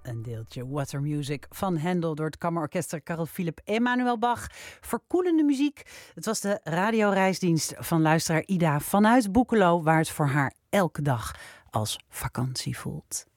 Een deeltje Water Music van Händel door het Kammerorkester Carl Philipp Emanuel Bach. Verkoelende muziek. Het was de radioreisdienst van luisteraar Ida vanuit Boekelo, waar het voor haar elke dag als vakantie voelt.